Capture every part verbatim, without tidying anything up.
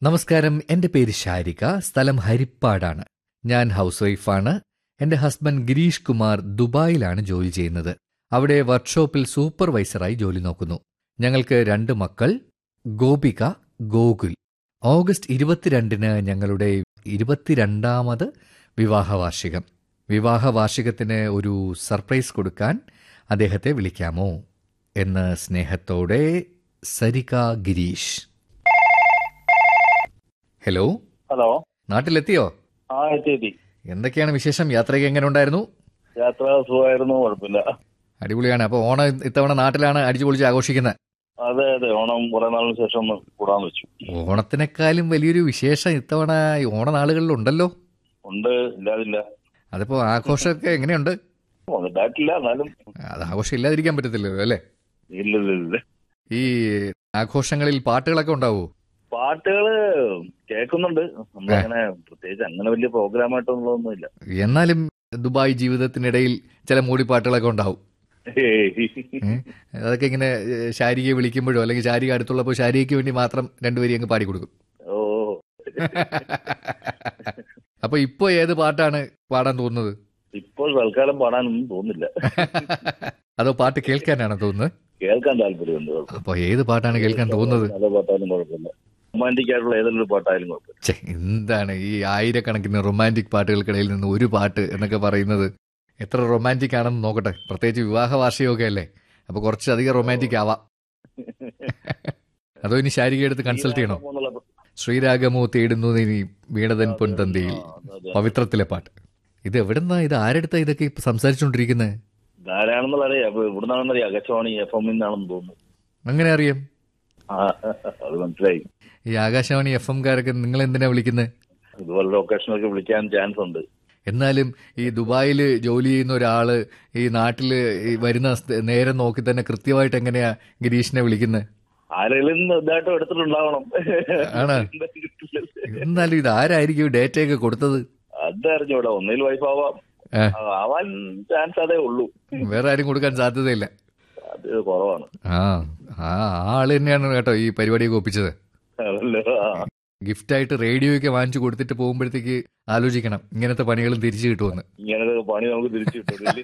നമസ്കാരം. എൻ്റെ പേര് ശാരിക. സ്ഥലം ഹരിപ്പാടാണ്. ഞാൻ ഹൗസ് വൈഫാണ്. എൻ്റെ ഹസ്ബൻഡ് ഗിരീഷ് കുമാർ ദുബായിലാണ് ജോലി ചെയ്യുന്നത്. അവിടെ വർക്ക്ഷോപ്പിൽ സൂപ്പർവൈസറായി ജോലി നോക്കുന്നു. ഞങ്ങൾക്ക് രണ്ട് മക്കൾ, ഗോപിക, ഗോകുൽ. ഓഗസ്റ്റ് ഇരുപത്തിരണ്ടിന് ഞങ്ങളുടെ ഇരുപത്തിരണ്ടാമത് വിവാഹവാർഷികം. വിവാഹവാർഷികത്തിന് ഒരു സർപ്രൈസ് കൊടുക്കാൻ അദ്ദേഹത്തെ വിളിക്കാമോ എന്ന് സ്നേഹത്തോടെ സരിക ഗിരീഷ്. Hello hello, നാട്ടിലെത്തിയോ? ആ എത്തി എത്തി. എന്തൊക്കെയാണ് വിശേഷം? യാത്രയ്ക്ക് എങ്ങനെ ഉണ്ടായിരുന്നു? യാത്ര സുഖമായിരുന്നു, കുഴപ്പമില്ല. അടിപൊളിയാണ്. അപ്പൊ ഓണം ഇത്തവണ നാട്ടിലാണ് അടിച്ചു പൊളിച്ച് ആഘോഷിക്കുന്നത്. അതെ അതെ, ഓണം കുറെ നാളിന് ശേഷം ഒന്ന് കൂടാൻ വെച്ചു. ഓണത്തിനേക്കാളും വലിയൊരു വിശേഷം ഇത്തവണ ഈ ഓണനാളുകളിലുണ്ടല്ലോ. ഉണ്ട്, ഇല്ലാതില്ല. അതിപ്പോ ആഘോഷമൊക്കെ എങ്ങനെയുണ്ട്? വന്നിട്ടായിട്ടില്ല, എന്നാലും അത് ആഘോഷം ഇല്ലാതിരിക്കാൻ പറ്റത്തില്ലല്ലോ അല്ലേ? ഇല്ല ഇല്ല ഇല്ല. ഈ ആഘോഷങ്ങളിൽ പാട്ടുകളൊക്കെ ഉണ്ടാവോ? പാട്ടുകള് കേൾക്കുന്നുണ്ട്. നമ്മളങ്ങനെ പ്രത്യേകിച്ച് അങ്ങനെ വലിയ പ്രോഗ്രാമായിട്ടൊന്നുമില്ല. എന്നാലും ദുബായ് ജീവിതത്തിനിടയിൽ ചില മൂടിപ്പാട്ടുകളൊക്കെ ഉണ്ടാവും. അതൊക്കെ ഇങ്ങനെ ശാരികയെ വിളിക്കുമ്പോഴോ അല്ലെങ്കിൽ ശാരിക അടുത്തുള്ളപ്പോൾ ശാരികയ്ക്ക് വേണ്ടി മാത്രം രണ്ടുപേരും അങ്ങ് പാടിക്കൊടുക്കും. ഓ അപ്പൊ ഇപ്പൊ ഏത് പാട്ടാണ് പാടാൻ തോന്നുന്നത്? ഇപ്പോൾ തൽക്കാലം പാടാനൊന്നും തോന്നില്ല. അതോ പാട്ട് കേൾക്കാനാണോ തോന്നുന്നത്? കേൾക്കാൻ താല്പര്യമുണ്ട്. അപ്പൊ ഏത് പാട്ടാണ് കേൾക്കാൻ തോന്നുന്നത്? നല്ല പാട്ടായാലും കുഴപ്പമില്ല, റൊമാൻറ്റിക് ആയിട്ടുള്ള ഏതെങ്കിലും പാട്ടായാലും കുഴപ്പമില്ല. എന്താണ് ഈ ആയിരക്കണക്കിന് റൊമാൻറ്റിക് പാട്ടുകൾക്കിടയിൽ നിന്ന് ഒരു പാട്ട് എന്നൊക്കെ പറയുന്നത്? എത്ര റൊമാൻറ്റിക് ആണെന്ന് നോക്കട്ടെ. പ്രത്യേകിച്ച് വിവാഹ വാർഷികമൊക്കെ അല്ലേ, അപ്പൊ കുറച്ചധികം റൊമാൻറ്റിക് ആവാം. അതോ ഇനി ശാരിക എടുത്ത് കൺസൾട്ട് ചെയ്യണോ? ശ്രീരാഗമോ തേടുന്നു ഇനി വീണതൻ പൊൻതന്തിയിൽ, പവിത്രത്തിലെ പാട്ട്. ഇത് എവിടെന്നാ, ഇത് ആരെടുത്താ ഇതൊക്കെ സംസാരിച്ചോണ്ടിരിക്കുന്നത്? ധാരാണെന്നുള്ള അറിയാം. അപ്പൊ ഇവിടുന്നാണെന്ന് അറിയാം, ആകാശവാണി എഫ് എമ്മിന്നാണെന്ന് തോന്നുന്നു. അങ്ങനെ അറിയാം? അത് മനസ്സിലായി. ഈ ആകാശവാണി എഫ് എംകാരൊക്കെ നിങ്ങൾ എന്തിനാ വിളിക്കുന്നത്? ഇതുപോലെ ലൊക്കേഷനൊക്കെ വിളിക്കാൻ ചാൻസ് ഉണ്ട്. എന്നാലും ഈ ദുബായില് ജോലി ചെയ്യുന്ന ഒരാള് ഈ നാട്ടില് വരുന്ന നേരം നോക്കി തന്നെ കൃത്യമായിട്ട് എങ്ങനെയാ ഗിരീഷിനെ വിളിക്കുന്നത്? ആരെങ്കിലും ഇതായിട്ട് എടുത്തിട്ടുണ്ടാവണം. ആണ്. എന്നാലും ഇത് ആരായിരിക്കും ഡേറ്റയൊക്കെ കൊടുത്തത്? അതറിഞ്ഞൂടാ. ഒന്നിൽ വൈഫ് ആവാം, ആവാൻ ചാൻസ് അതേ ഉള്ളൂ. വേറെ ആരും കൊടുക്കാൻ സാധ്യതയില്ല. അത് കുറവാണ്. ആ ആ ആള് തന്നെയാണ് കേട്ടോ ഈ പരിപാടിയൊക്കെ ഒപ്പിച്ചത്. ഗിഫ്റ്റായിട്ട് റേഡിയോയൊക്കെ വാങ്ങിച്ചു കൊടുത്തിട്ട് പോകുമ്പോഴത്തേക്ക് ആലോചിക്കണം ഇങ്ങനത്തെ പണികളും തിരിച്ചു കിട്ടുമെന്ന്. ഇങ്ങനത്തെ പണി നമുക്ക് തിരിച്ചു കിട്ടും.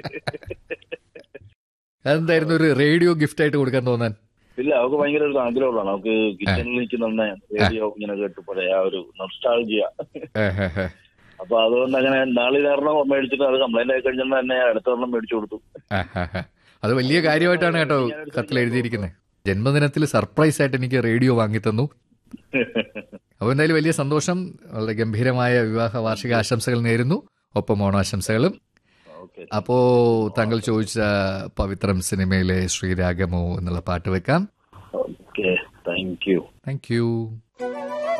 അതെന്തായിരുന്നു ഒരു റേഡിയോ ഗിഫ്റ്റായിട്ട് കൊടുക്കാൻ തോന്നാൻ? ഇല്ല, അവർക്ക് ഭയങ്കര ഒരു ആഗ്രഹമുള്ളതാണ്. അവർക്ക് കിച്ചണിൽ നിൽക്കുന്ന റേഡിയോ ഇങ്ങനെ കേട്ടപ്പോഴേ ആ ഒരു നൊസ്റ്റാൾജിയ. അപ്പൊ അതുകൊണ്ട് അങ്ങനെ നാളിതൊരെണ്ണം മേടിച്ചിട്ട് അത് കംപ്ലൈന്റ് ആയി കഴിഞ്ഞാൽ തന്നെ അടുത്തൊരെണ്ണം മേടിച്ചു കൊടുത്തു. അത് വലിയ കാര്യമായിട്ടാണ് കേട്ടോ കത്തിൽ എഴുതിയിരിക്കുന്നത്. ജന്മദിനത്തിൽ സർപ്രൈസ് ആയിട്ട് എനിക്ക് റേഡിയോ വാങ്ങിത്തന്നു. അപ്പൊ എന്തായാലും വലിയ സന്തോഷം. വളരെ ഗംഭീരമായ വിവാഹ വാർഷിക ആശംസകൾ നേരുന്നു, ഒപ്പം ഓണാശംസകളും. അപ്പോ താങ്കൾ ചോദിച്ച പവിത്രം സിനിമയിലെ ശ്രീരാഗമോ എന്നുള്ള പാട്ട് വെക്കാം. Thank you. Thank you.